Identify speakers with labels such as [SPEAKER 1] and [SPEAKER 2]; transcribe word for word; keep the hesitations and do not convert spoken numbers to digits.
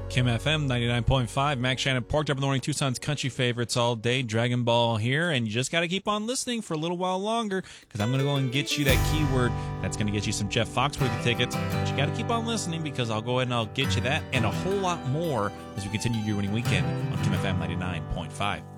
[SPEAKER 1] Kim F M ninety-nine point five. Max Shannon parked up in the morning. Tucson's country favorites all day. Dragon Ball here, and you just got to keep on listening for a little while longer because I'm going to go and get you that keyword that's going to get you some Jeff Foxworthy tickets. But you got to keep on listening because I'll go ahead and I'll get you that and a whole lot more as we continue your winning weekend on Kim F M ninety-nine point five.